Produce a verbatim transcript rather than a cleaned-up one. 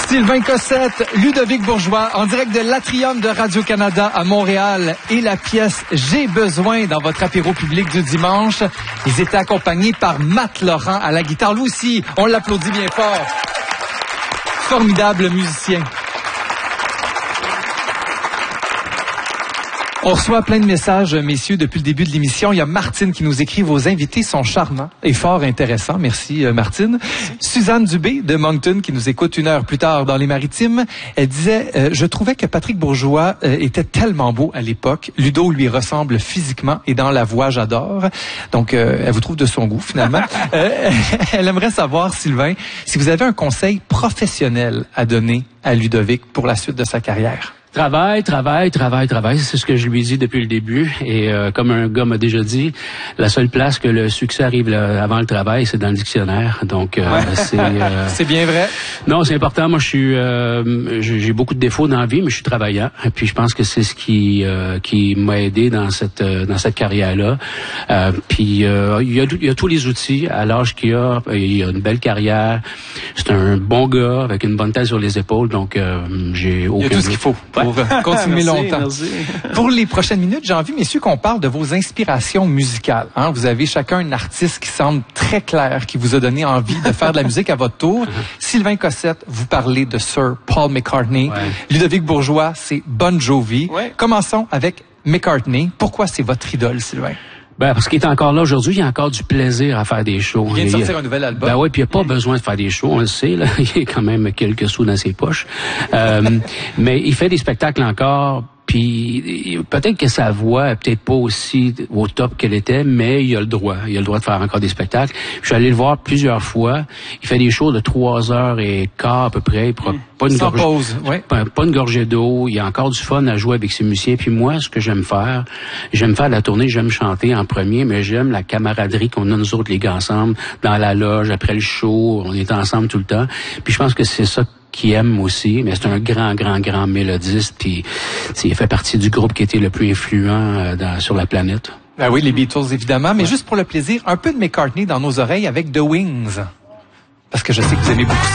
Sylvain Cossette, Ludovic Bourgeois, en direct de l'Atrium de Radio-Canada à Montréal et la pièce « J'ai besoin » dans votre apéro public du dimanche. Ils étaient accompagnés par Matt Laurent à la guitare. Lui aussi, on l'applaudit bien fort. Formidable musicien. On reçoit plein de messages, messieurs, depuis le début de l'émission. Il y a Martine qui nous écrit « Vos invités sont charmants et fort intéressants. » Merci, Martine. Merci. Suzanne Dubé de Moncton qui nous écoute une heure plus tard dans les Maritimes. Elle disait euh, « Je trouvais que Patrick Bourgeois euh, était tellement beau à l'époque. Ludo lui ressemble physiquement et dans la voix, j'adore. » Donc, euh, elle vous trouve de son goût, finalement. euh, elle aimerait savoir, Sylvain, si vous avez un conseil professionnel à donner à Ludovic pour la suite de sa carrière. Travail, travail, travail, travail, c'est ce que je lui dis depuis le début. Et euh, comme un gars m'a déjà dit, la seule place que le succès arrive là, avant le travail, c'est dans le dictionnaire. Donc euh, ouais. c'est euh, c'est bien vrai. Non, c'est important. Moi, je suis, euh, j'ai beaucoup de défauts dans la vie, mais je suis travaillant. Et puis je pense que c'est ce qui euh, qui m'a aidé dans cette euh, dans cette carrière-là. Euh, puis euh, il y a il y a tous les outils à l'âge qu'il a. Il y a une belle carrière. C'est un bon gars avec une bonne tête sur les épaules. Donc euh, j'ai aucun. Il y a tout ce qu'il faut pour continuer merci, longtemps. Merci. Pour les prochaines minutes, j'ai envie, messieurs, qu'on parle de vos inspirations musicales. Hein? Vous avez chacun un artiste qui semble très clair, qui vous a donné envie de faire de la musique à votre tour. Sylvain Cossette, vous parlez de Sir Paul McCartney. Ouais. Ludovic Bourgeois, c'est Bon Jovi. Ouais. Commençons avec McCartney. Pourquoi c'est votre idole, Sylvain? Ben, parce qu'il est encore là aujourd'hui, il y a encore du plaisir à faire des shows. Il vient de il sortir a... un nouvel album. Ben oui, puis il n'y a pas besoin de faire des shows, on le sait, là. Il y a quand même quelques sous dans ses poches. Euh, mais il fait des spectacles encore. Puis peut-être que sa voix est peut-être pas aussi au top qu'elle était, mais il a le droit. Il a le droit de faire encore des spectacles. Je suis allé le voir plusieurs fois. Il fait des shows de trois heures et quart à peu près. Mmh. Pas une Sans gorge... pause, oui. Pas, pas une gorgée d'eau. Il y a encore du fun à jouer avec ses musiciens. Puis moi, ce que j'aime faire, j'aime faire la tournée, j'aime chanter en premier, mais j'aime la camaraderie qu'on a nous autres les gars ensemble, dans la loge, après le show. On est ensemble tout le temps. Puis je pense que c'est ça qui aime aussi, mais c'est un grand, grand, grand mélodiste, puis il fait partie du groupe qui était le plus influent euh, dans, sur la planète. Ben oui, les Beatles, évidemment, mais ouais. Juste pour le plaisir, un peu de McCartney dans nos oreilles avec The Wings, parce que je sais que vous aimez beaucoup